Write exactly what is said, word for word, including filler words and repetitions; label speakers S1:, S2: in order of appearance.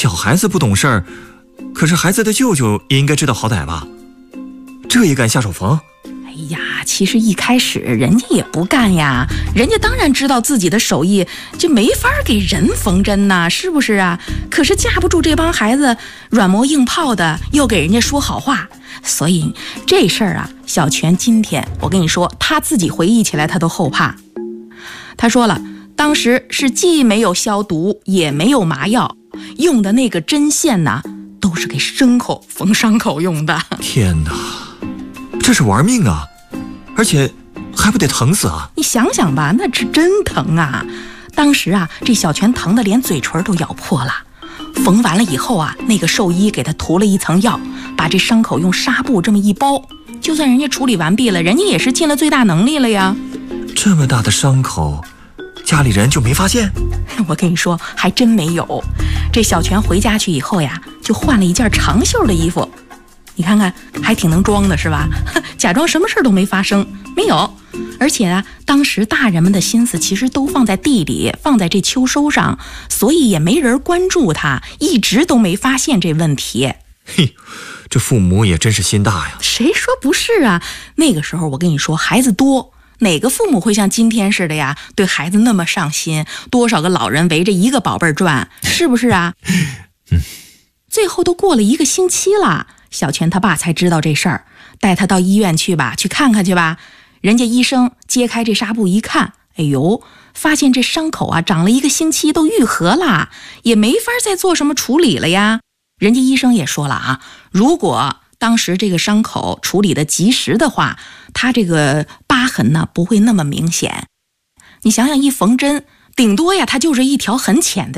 S1: 小孩子不懂事儿，可是孩子的舅舅也应该知道好歹吧？这也敢下手缝？
S2: 哎呀，其实一开始人家也不干呀，人家当然知道自己的手艺，就没法给人缝针呐，是不是啊？可是架不住这帮孩子软磨硬泡的，又给人家说好话，所以这事儿啊，小泉今天我跟你说，他自己回忆起来他都后怕。他说了，当时是既没有消毒，也没有麻药，用的那个针线呢，都是给牲口缝伤口用的。
S1: 天哪，这是玩命啊！而且还不得疼死啊！
S2: 你想想吧，那是真疼啊！当时啊，这小泉疼得连嘴唇都咬破了。缝完了以后啊，那个兽医给他涂了一层药，把这伤口用纱布这么一包，就算人家处理完毕了，人家也是尽了最大能力了呀。
S1: 这么大的伤口，家里人就没发现？
S2: 我跟你说，还真没有。这小泉回家去以后呀，就换了一件长袖的衣服。你看看，还挺能装的是吧？假装什么事都没发生。没有。而且啊，当时大人们的心思其实都放在地里，放在这秋收上，所以也没人关注他，一直都没发现这问题。
S1: 嘿，这父母也真是心大呀。
S2: 谁说不是啊？那个时候我跟你说，孩子多，哪个父母会像今天似的呀，对孩子那么上心？多少个老人围着一个宝贝儿转，是不是啊？
S1: 嗯。
S2: 最后都过了一个星期了，小泉他爸才知道这事儿，带他到医院去吧，去看看去吧。人家医生揭开这纱布一看，哎呦，发现这伤口啊长了一个星期都愈合了，也没法再做什么处理了呀。人家医生也说了啊，如果当时这个伤口处理的及时的话，他这个疤痕呢不会那么明显。你想想，一缝针顶多呀它就是一条很浅的